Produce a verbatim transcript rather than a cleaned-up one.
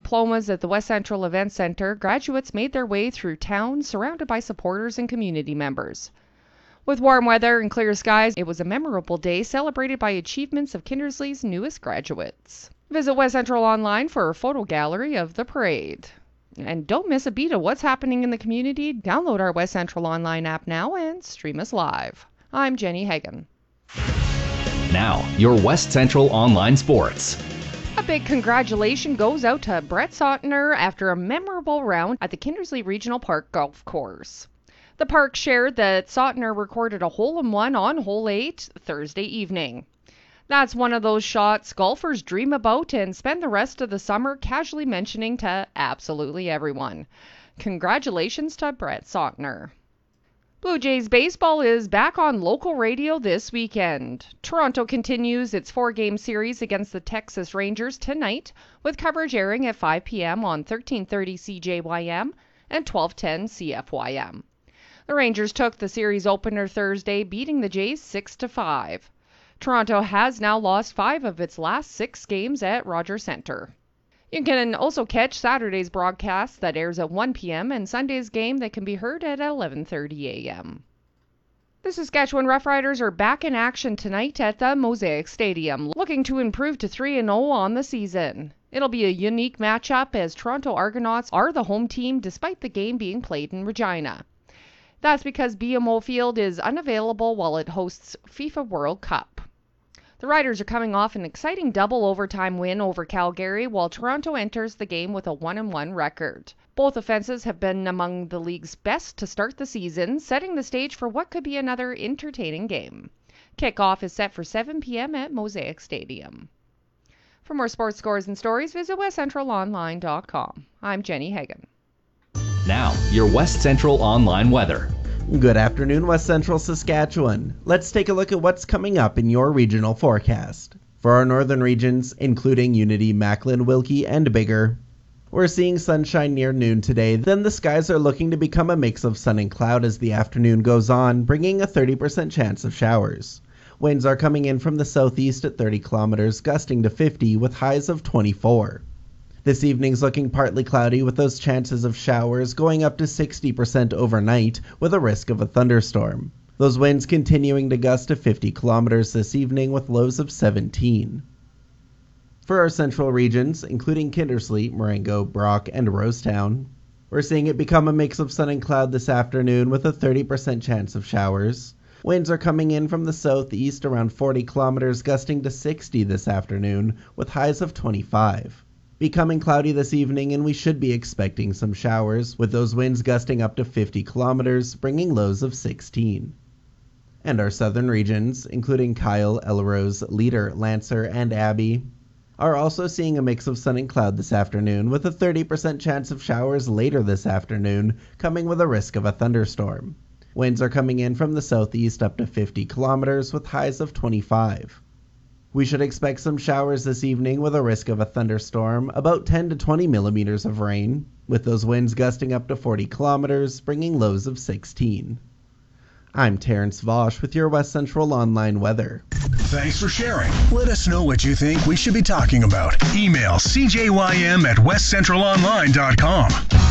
diplomas at the West Central Event Center, graduates made their way through town surrounded by supporters and community members. With warm weather and clear skies, it was a memorable day celebrated by achievements of Kindersley's newest graduates. Visit West Central Online for a photo gallery of the parade. And don't miss a beat of what's happening in the community. Download our West Central Online app now and stream us live. I'm Jenny Hagan. Now, your West Central Online Sports. A big congratulations goes out to Brett Sautner after a memorable round at the Kindersley Regional Park Golf Course. The park shared that Sautner recorded a hole-in-one on hole eight Thursday evening. That's one of those shots golfers dream about and spend the rest of the summer casually mentioning to absolutely everyone. Congratulations to Brett Sautner. Blue Jays baseball is back on local radio this weekend. Toronto continues its four-game series against the Texas Rangers tonight, with coverage airing at five p.m. on thirteen thirty C J Y M and twelve ten C F Y M. The Rangers took the series opener Thursday, beating the Jays six to five. Toronto has now lost five of its last six games at Rogers Centre. You can also catch Saturday's broadcast that airs at one p.m. and Sunday's game that can be heard at eleven thirty a.m. The Saskatchewan Roughriders are back in action tonight at the Mosaic Stadium, looking to improve to three and oh on the season. It'll be a unique matchup as Toronto Argonauts are the home team despite the game being played in Regina. That's because B M O Field is unavailable while it hosts FIFA World Cup. The Riders are coming off an exciting double overtime win over Calgary, while Toronto enters the game with a one and one record. Both offenses have been among the league's best to start the season, setting the stage for what could be another entertaining game. Kickoff is set for seven p.m. at Mosaic Stadium. For more sports scores and stories, visit west central online dot com. I'm Jenny Hagan. Now, your West Central Online weather. Good afternoon, West Central Saskatchewan. Let's take a look at what's coming up in your regional forecast. For our northern regions, including Unity, Macklin, Wilkie, and Biggar, we're seeing sunshine near noon today. Then the skies are looking to become a mix of sun and cloud as the afternoon goes on, bringing a thirty percent chance of showers. Winds are coming in from the southeast at thirty kilometers, gusting to fifty with highs of twenty-four. This evening's looking partly cloudy with those chances of showers going up to sixty percent overnight with a risk of a thunderstorm. Those winds continuing to gust to fifty kilometers this evening with lows of seventeen. For our central regions, including Kindersley, Marengo, Brock, and Rosetown, we're seeing it become a mix of sun and cloud this afternoon with a thirty percent chance of showers. Winds are coming in from the southeast around forty kilometers, gusting to sixty this afternoon with highs of twenty-five. Becoming cloudy this evening, and we should be expecting some showers, with those winds gusting up to fifty kilometers, bringing lows of sixteen. And our southern regions, including Kyle, Elrose, Leader, Lancer, and Abbey, are also seeing a mix of sun and cloud this afternoon, with a thirty percent chance of showers later this afternoon, coming with a risk of a thunderstorm. Winds are coming in from the southeast up to fifty kilometers, with highs of twenty-five. We should expect some showers this evening with a risk of a thunderstorm, about ten to twenty millimeters of rain, with those winds gusting up to forty kilometers, bringing lows of sixteen. I'm Terrence Vosch with your West Central Online weather. Thanks for sharing. Let us know what you think we should be talking about. Email c j y m at west central online dot com.